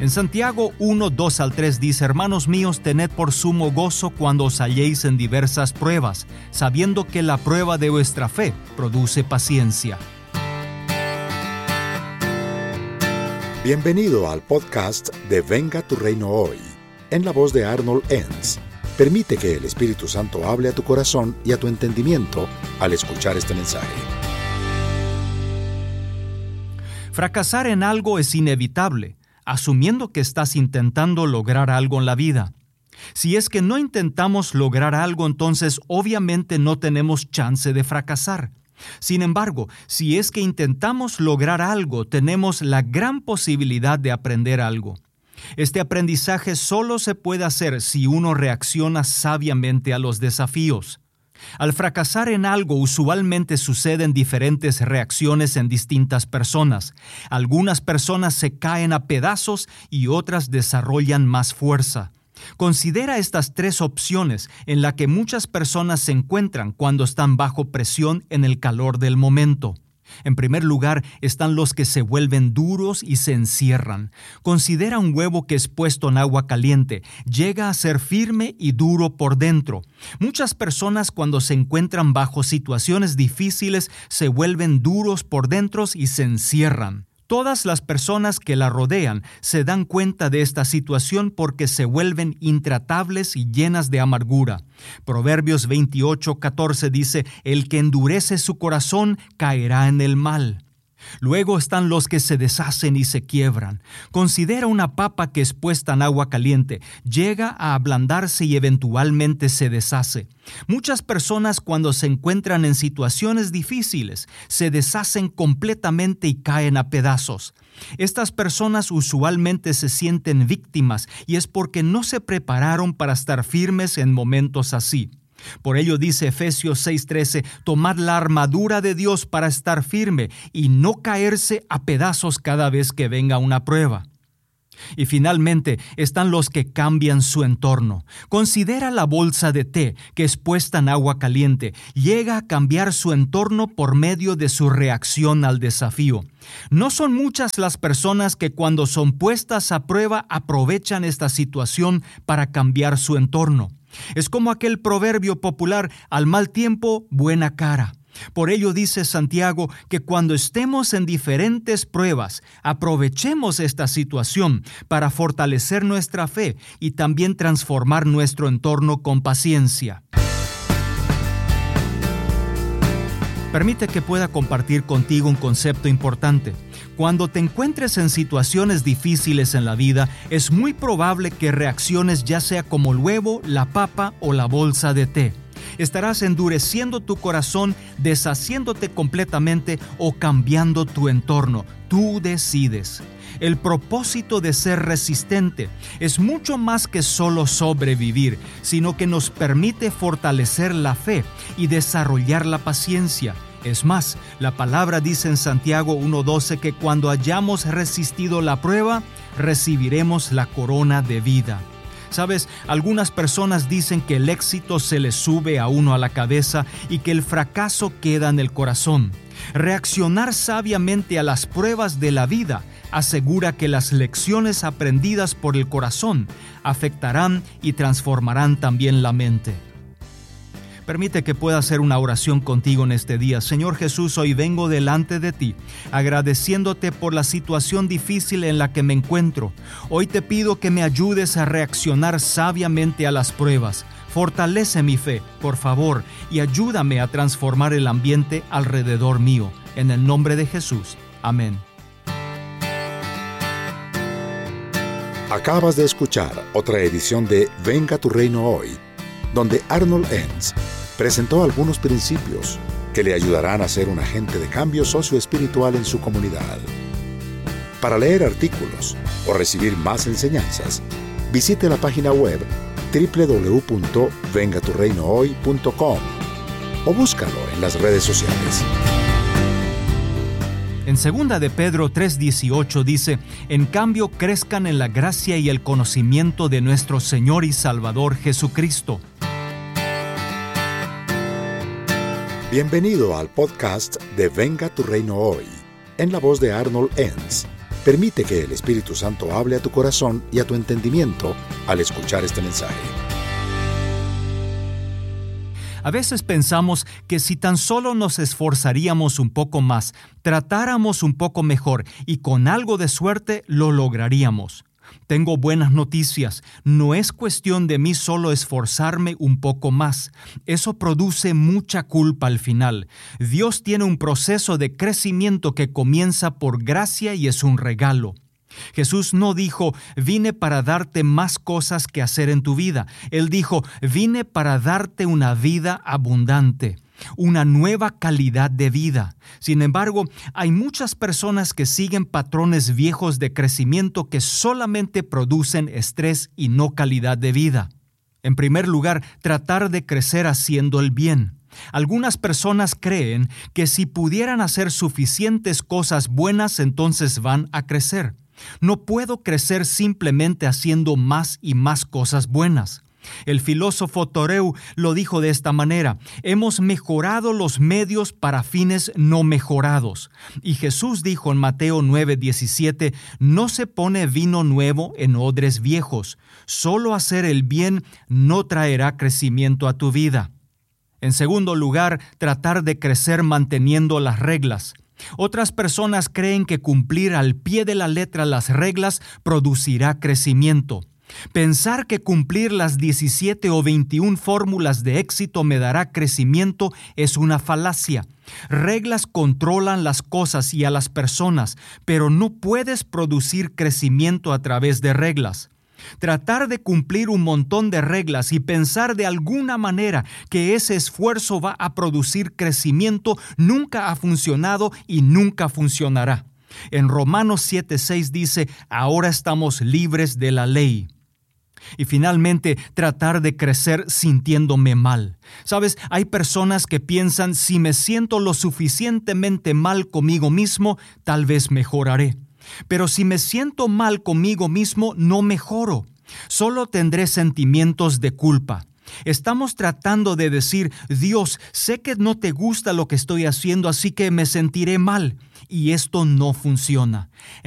En Santiago 1, 2 al 3 dice: Hermanos míos, tened por sumo gozo cuando os halléis en diversas pruebas, sabiendo que la prueba de vuestra fe produce paciencia. Bienvenido al podcast de Venga tu Reino Hoy, en la voz de Arnold Enns. Permite que el Espíritu Santo hable a tu corazón y a tu entendimiento al escuchar este mensaje. Fracasar en algo es inevitable, asumiendo que estás intentando lograr algo en la vida. Si es que no intentamos lograr algo, entonces obviamente no tenemos chance de fracasar. Sin embargo, si es que intentamos lograr algo, tenemos la gran posibilidad de aprender algo. Este aprendizaje solo se puede hacer si uno reacciona sabiamente a los desafíos. Al fracasar en algo, usualmente suceden diferentes reacciones en distintas personas. Algunas personas se caen a pedazos y otras desarrollan más fuerza. Considera estas tres opciones en las que muchas personas se encuentran cuando están bajo presión en el calor del momento. En primer lugar, están los que se vuelven duros y se encierran. Considera un huevo que es puesto en agua caliente. Llega a ser firme y duro por dentro. Muchas personas, cuando se encuentran bajo situaciones difíciles, se vuelven duros por dentro y se encierran. Todas las personas que la rodean se dan cuenta de esta situación porque se vuelven intratables y llenas de amargura. Proverbios 28:14 dice: El que endurece su corazón caerá en el mal. Luego están los que se deshacen y se quiebran. Considera una papa que es puesta en agua caliente. Llega a ablandarse y eventualmente se deshace. Muchas personas, cuando se encuentran en situaciones difíciles, se deshacen completamente y caen a pedazos. Estas personas usualmente se sienten víctimas y es porque no se prepararon para estar firmes en momentos así. Por ello dice Efesios 6:13, tomad la armadura de Dios para estar firme y no caerse a pedazos cada vez que venga una prueba. Y finalmente están los que cambian su entorno. Considera la bolsa de té que es puesta en agua caliente. Llega a cambiar su entorno por medio de su reacción al desafío. No son muchas las personas que cuando son puestas a prueba aprovechan esta situación para cambiar su entorno. Es como aquel proverbio popular: al mal tiempo, buena cara. Por ello dice Santiago que cuando estemos en diferentes pruebas, aprovechemos esta situación para fortalecer nuestra fe y también transformar nuestro entorno con paciencia. Permite que pueda compartir contigo un concepto importante. Cuando te encuentres en situaciones difíciles en la vida, es muy probable que reacciones ya sea como el huevo, la papa o la bolsa de té. Estarás endureciendo tu corazón, deshaciéndote completamente o cambiando tu entorno. Tú decides. El propósito de ser resistente es mucho más que solo sobrevivir, sino que nos permite fortalecer la fe y desarrollar la paciencia. Es más, la palabra dice en Santiago 1:12 que cuando hayamos resistido la prueba, recibiremos la corona de vida. ¿Sabes? Algunas personas dicen que el éxito se le sube a uno a la cabeza y que el fracaso queda en el corazón. Reaccionar sabiamente a las pruebas de la vida asegura que las lecciones aprendidas por el corazón afectarán y transformarán también la mente. Permite que pueda hacer una oración contigo en este día. Señor Jesús, hoy vengo delante de ti, agradeciéndote por la situación difícil en la que me encuentro. Hoy te pido que me ayudes a reaccionar sabiamente a las pruebas. Fortalece mi fe, por favor, y ayúdame a transformar el ambiente alrededor mío. En el nombre de Jesús. Amén. Acabas de escuchar otra edición de Venga tu Reino Hoy, donde Arnold Enns presentó algunos principios que le ayudarán a ser un agente de cambio socioespiritual en su comunidad. Para leer artículos o recibir más enseñanzas, visite la página web www.vengaturreinohoy.com o búscalo en las redes sociales. En 2 de Pedro 3:18 dice: en cambio crezcan en la gracia y el conocimiento de nuestro Señor y Salvador Jesucristo. Bienvenido al podcast de Venga tu Reino Hoy, en la voz de Arnold Enns. Permite que el Espíritu Santo hable a tu corazón y a tu entendimiento al escuchar este mensaje. A veces pensamos que si tan solo nos esforzaríamos un poco más, tratáramos un poco mejor y con algo de suerte lo lograríamos. Tengo buenas noticias. No es cuestión de mí solo esforzarme un poco más. Eso produce mucha culpa al final. Dios tiene un proceso de crecimiento que comienza por gracia y es un regalo. Jesús no dijo, vine para darte más cosas que hacer en tu vida. Él dijo, vine para darte una vida abundante, una nueva calidad de vida. Sin embargo, hay muchas personas que siguen patrones viejos de crecimiento que solamente producen estrés y no calidad de vida. En primer lugar, tratar de crecer haciendo el bien. Algunas personas creen que si pudieran hacer suficientes cosas buenas, entonces van a crecer. No puedo crecer simplemente haciendo más y más cosas buenas. El filósofo Thoreau lo dijo de esta manera: hemos mejorado los medios para fines no mejorados. Y Jesús dijo en Mateo 9:17, no se pone vino nuevo en odres viejos. Solo hacer el bien no traerá crecimiento a tu vida. En segundo lugar, tratar de crecer manteniendo las reglas. Otras personas creen que cumplir al pie de la letra las reglas producirá crecimiento. Pensar que cumplir las 17 o 21 fórmulas de éxito me dará crecimiento es una falacia. Reglas controlan las cosas y a las personas, pero no puedes producir crecimiento a través de reglas. Tratar de cumplir un montón de reglas y pensar de alguna manera que ese esfuerzo va a producir crecimiento nunca ha funcionado y nunca funcionará. En Romanos 7:6 dice, ahora estamos libres de la ley. Y finalmente, tratar de crecer sintiéndome mal. ¿Sabes? Hay personas que piensan, si me siento lo suficientemente mal conmigo mismo, tal vez mejoraré. Pero si me siento mal conmigo mismo, no mejoro. Solo tendré sentimientos de culpa. Estamos tratando de decir, Dios, sé que no te gusta lo que estoy haciendo, así que me sentiré mal. Y esto no funciona.